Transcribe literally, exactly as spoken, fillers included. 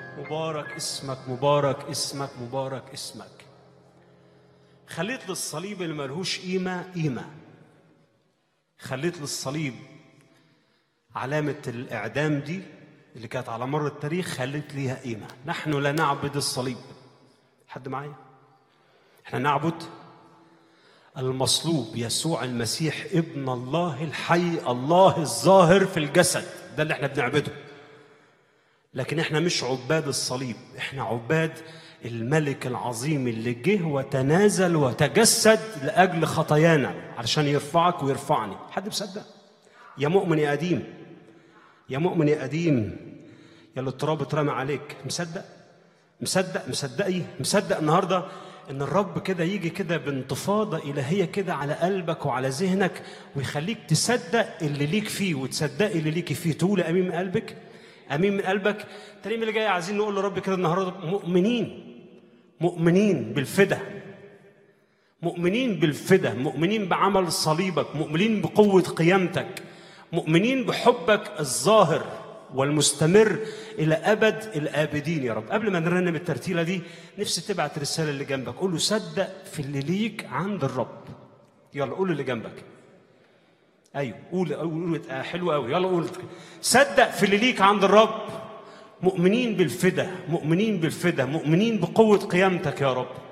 مبارك اسمك، مبارك اسمك، مبارك اسمك. خليت للصليب اللي ملهوش قيمة قيمة. خليت للصليب علامة الإعدام دي اللي كانت على مر التاريخ، خليت ليها قيمة. نحن لا نعبد الصليب. حد معايا؟ احنا نعبد المصلوب يسوع المسيح ابن الله الحي، الله الظاهر في الجسد. ده اللي احنا بنعبده. لكن احنا مش عباد الصليب، احنا عباد الملك العظيم اللي جه وتنازل وتجسد لأجل خطايانا علشان يرفعك ويرفعني. حد مصدق؟ يا مؤمن يا قديم، يا مؤمن يا قديم، يا اللي التراب اترمى عليك. مصدق؟ مصدق؟ مصدقي؟ مصدق النهارده ان الرب كده يجي كده بانتفاضه الهيه كده على قلبك وعلى ذهنك ويخليك تصدق اللي ليك فيه وتصدقي اللي ليكي فيه. تقول امين من قلبك، امين من قلبك. الترنيمه اللي جايه عايزين نقول لرب كده النهارده: مؤمنين، مؤمنين بالفدا، مؤمنين بالفدا، مؤمنين بعمل صليبك، مؤمنين بقوه قيامتك، مؤمنين بحبك الظاهر والمستمر إلى أبد الآبدين. يا رب قبل ما نرنم الترتيلة دي نفسي تبعت رسالة اللي جنبك، قول له صدق في اللي ليك عند الرب. يلا قول اللي جنبك. أيوه قول قول آه حلو قوي. يلا قول صدق في اللي ليك عند الرب. مؤمنين بالفدا، مؤمنين بالفدا، مؤمنين بقوة قيامتك يا رب.